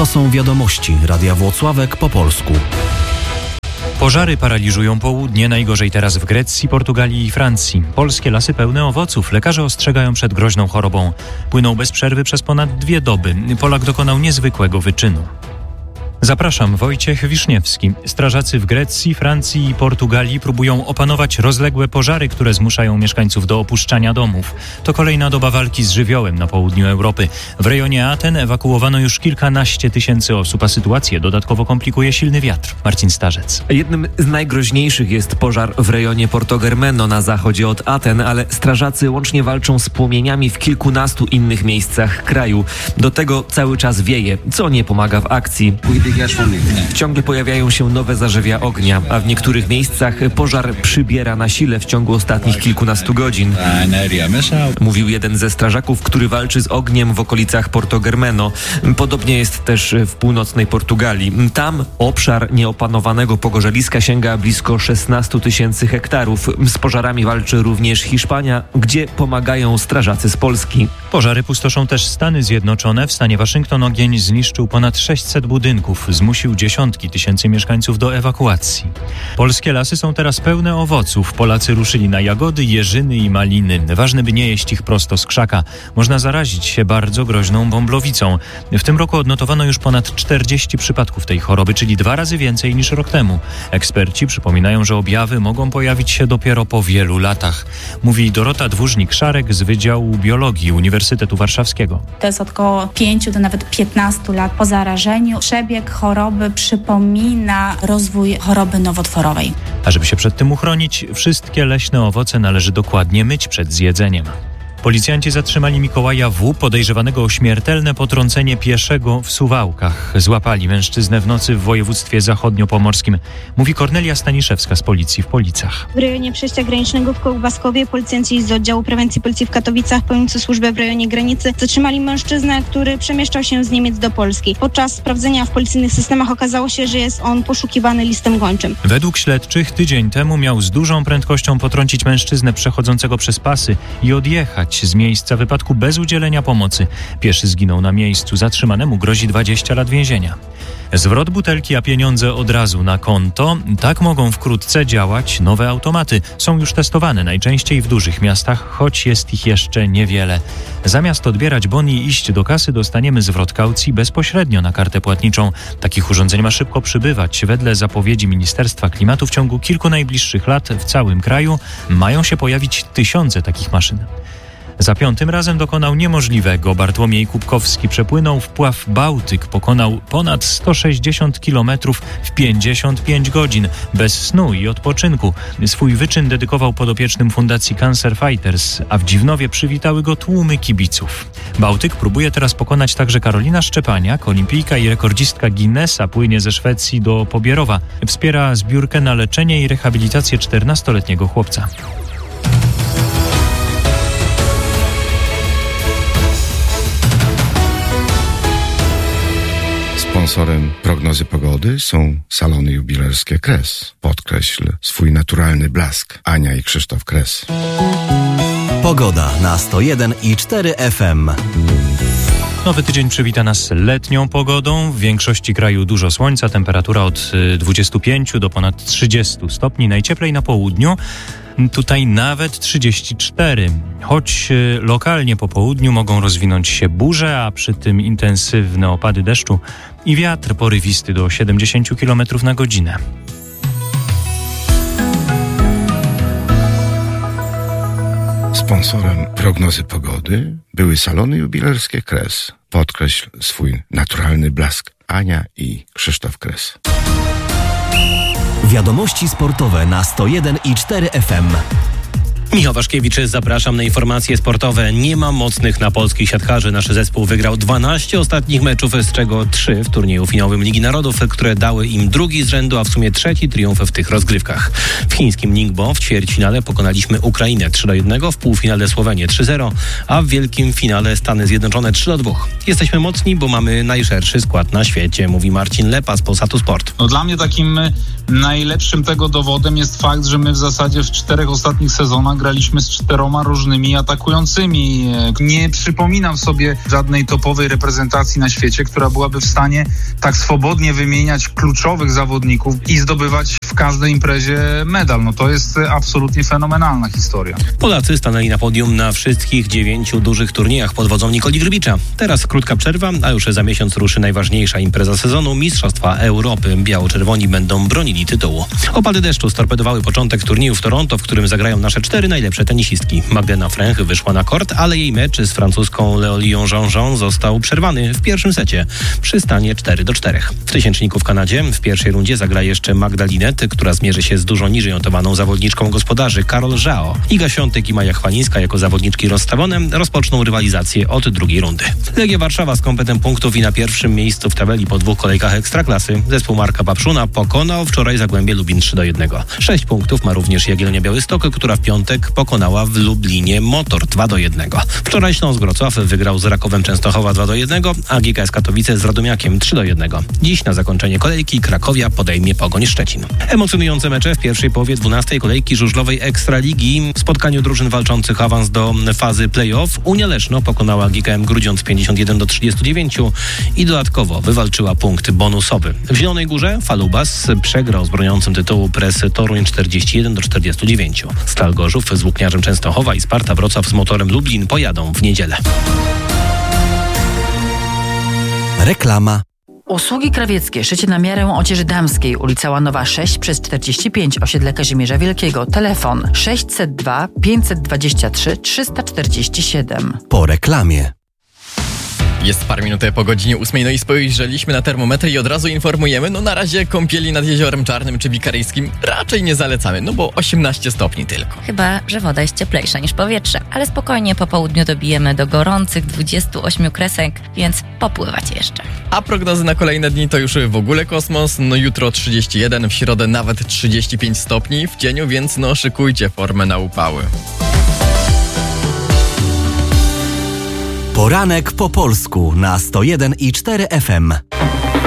To są wiadomości Radia Włocławek po polsku. Pożary paraliżują południe, najgorzej teraz w Grecji, Portugalii i Francji. Polskie lasy pełne owoców. Lekarze ostrzegają przed groźną chorobą. Płyną bez przerwy przez ponad 2 doby. Polak dokonał niezwykłego wyczynu. Zapraszam, Wojciech Wiszniewski. Strażacy w Grecji, Francji i Portugalii próbują opanować rozległe pożary, które zmuszają mieszkańców do opuszczania domów. To kolejna doba walki z żywiołem na południu Europy. W rejonie Aten ewakuowano już kilkanaście tysięcy osób, a sytuację dodatkowo komplikuje silny wiatr. Marcin Starzec. Jednym z najgroźniejszych jest pożar w rejonie Portogermeno na zachodzie od Aten, ale strażacy łącznie walczą z płomieniami w kilkunastu innych miejscach kraju. Do tego cały czas wieje, co nie pomaga w akcji. Ciągle pojawiają się nowe zarzewia ognia, a w niektórych miejscach pożar przybiera na sile w ciągu ostatnich kilkunastu godzin. Mówił jeden ze strażaków, który walczy z ogniem w okolicach Portogermeno. Podobnie jest też w północnej Portugalii. Tam obszar nieopanowanego pogorzeliska sięga blisko 16 tysięcy hektarów. Z pożarami walczy również Hiszpania, gdzie pomagają strażacy z Polski. Pożary pustoszą też Stany Zjednoczone. W stanie Waszyngton ogień zniszczył ponad 600 budynków. Zmusił dziesiątki tysięcy mieszkańców do ewakuacji. Polskie lasy są teraz pełne owoców. Polacy ruszyli na jagody, jeżyny i maliny. Ważne, by nie jeść ich prosto z krzaka. Można zarazić się bardzo groźną bąblowicą. W tym roku odnotowano już ponad 40 przypadków tej choroby, czyli 2 razy więcej niż rok temu. Eksperci przypominają, że objawy mogą pojawić się dopiero po wielu latach. Mówi Dorota Dwórznik-Szarek z Wydziału Biologii Uniwersytetu Warszawskiego. To jest około 5 do nawet 15 lat po zarażeniu. Przebieg choroby przypomina rozwój choroby nowotworowej. A żeby się przed tym uchronić, wszystkie leśne owoce należy dokładnie myć przed zjedzeniem. Policjanci zatrzymali Mikołaja W., podejrzewanego o śmiertelne potrącenie pieszego w Suwałkach. Złapali mężczyznę w nocy w województwie zachodniopomorskim. Mówi Kornelia Staniszewska z Policji w Policach. W rejonie przejścia granicznego w Kołbaskowie policjanci z oddziału prewencji policji w Katowicach, pełniący służbę w rejonie granicy, zatrzymali mężczyznę, który przemieszczał się z Niemiec do Polski. Podczas sprawdzenia w policyjnych systemach okazało się, że jest on poszukiwany listem gończym. Według śledczych tydzień temu miał z dużą prędkością potrącić mężczyznę przechodzącego przez pasy i odjechać z miejsca wypadku bez udzielenia pomocy. Pieszy zginął na miejscu. Zatrzymanemu grozi 20 lat więzienia. Zwrot butelki, a pieniądze od razu na konto. Tak mogą wkrótce działać nowe automaty. Są już testowane najczęściej w dużych miastach, choć jest ich jeszcze niewiele. Zamiast odbierać bon i iść do kasy, dostaniemy zwrot kaucji bezpośrednio na kartę płatniczą. Takich urządzeń ma szybko przybywać. Wedle zapowiedzi Ministerstwa Klimatu w ciągu kilku najbliższych lat w całym kraju mają się pojawić tysiące takich maszyn. Za 5. razem dokonał niemożliwego. Bartłomiej Kubkowski przepłynął wpław Bałtyk, pokonał ponad 160 km w 55 godzin, bez snu i odpoczynku. Swój wyczyn dedykował podopiecznym Fundacji Cancer Fighters, a w Dziwnowie przywitały go tłumy kibiców. Bałtyk próbuje teraz pokonać także Karolina Szczepaniak, olimpijka i rekordzistka Guinnessa, płynie ze Szwecji do Pobierowa. Wspiera zbiórkę na leczenie i rehabilitację 14-letniego chłopca. Sponsorem prognozy pogody są salony jubilerskie Kres. Podkreśl swój naturalny blask. Ania i Krzysztof Kres. Pogoda na 101,4 FM. Nowy tydzień przywita nas letnią pogodą. W większości kraju dużo słońca, temperatura od 25 do ponad 30 stopni. Najcieplej na południu. Tutaj nawet 34, choć lokalnie po południu mogą rozwinąć się burze, a przy tym intensywne opady deszczu i wiatr porywisty do 70 km na godzinę. Sponsorem prognozy pogody były salony jubilerskie Kres. Podkreśl swój naturalny blask. Ania i Krzysztof Kres. Wiadomości sportowe na 101,4 FM. Michał Waszkiewicz, zapraszam na informacje sportowe. Nie ma mocnych na polskich siatkarzy. Nasz zespół wygrał 12 ostatnich meczów, z czego 3 w turnieju finałowym Ligi Narodów, które dały im drugi z rzędu, a w sumie trzeci triumf w tych rozgrywkach. W chińskim Ningbo w ćwierćfinale pokonaliśmy Ukrainę 3-1, w półfinale Słowenię 3-0, a w wielkim finale Stany Zjednoczone 3-2. Jesteśmy mocni, bo mamy najszerszy skład na świecie, mówi Marcin Lepa z Polsatu Sport. Dla mnie takim najlepszym tego dowodem jest fakt, że my w zasadzie w 4 ostatnich sezonach graliśmy z 4 różnymi atakującymi. Nie przypominam sobie żadnej topowej reprezentacji na świecie, która byłaby w stanie tak swobodnie wymieniać kluczowych zawodników i zdobywać w każdej imprezie medal. No to jest absolutnie fenomenalna historia. Polacy stanęli na podium na wszystkich 9 dużych turniejach pod wodzą Nikoli Grbicza. Teraz krótka przerwa, a już za miesiąc ruszy najważniejsza impreza sezonu, Mistrzostwa Europy. Biało-czerwoni będą bronili tytułu. Opady deszczu storpedowały początek turnieju w Toronto, w którym zagrają nasze 4 najlepsze tenisistki. Magdalena Fręch wyszła na kort, ale jej mecz z francuską Leolią Jean-Jean został przerwany w pierwszym secie przy stanie 4-4. W tysięczniku w Kanadzie w pierwszej rundzie zagra jeszcze Magda Linette, która zmierzy się z dużo niżej notowaną zawodniczką gospodarzy Karol Żao. Iga Świątek i Maja Chwalińska jako zawodniczki rozstawione rozpoczną rywalizację od drugiej rundy. Legia Warszawa z kompetem punktów i na pierwszym miejscu w tabeli po 2 kolejkach Ekstraklasy. Zespół Marka Papszuna pokonał wczoraj Zagłębie Lubin 3-1. 6 punktów ma również Jagiellonia Białystok, która w piątek pokonała w Lublinie Motor 2-1. Wczoraj Śląsk Wrocław wygrał z Rakowem Częstochowa 2-1, a GKS Katowice z Radomiakiem 3-1. Dziś na zakończenie kolejki Krakowia podejmie Pogoń Szczecin. Emocjonujące mecze w pierwszej połowie 12. kolejki żużlowej Ekstraligi. W spotkaniu drużyn walczących awans do fazy play-off Unia Leszno pokonała GKM Grudziądz 51-39 i dodatkowo wywalczyła punkt bonusowy. W Zielonej Górze Falubas przegrał z broniącym tytułu Press Toruń 41-49. Stal Gorzów z Włókniarzem Częstochowa i Sparta Wrocław z Motorem Lublin pojadą w niedzielę. Reklama. Usługi krawieckie, szycie na miarę odzieży damskiej, ulica Łanowa 6 przez 45, osiedle Kazimierza Wielkiego. Telefon 602 523 347. Po reklamie. Jest parę minut po godzinie 8, no i spojrzeliśmy na termometry i od razu informujemy, no na razie kąpieli nad Jeziorem Czarnym czy Bikaryjskim raczej nie zalecamy, no bo 18 stopni tylko. Chyba że woda jest cieplejsza niż powietrze, ale spokojnie po południu dobijemy do gorących 28 kresek, więc popływać jeszcze. A prognozy na kolejne dni to już w ogóle kosmos, no jutro 31, w środę nawet 35 stopni w cieniu, więc no szykujcie formę na upały. Poranek po polsku na 101,4 FM.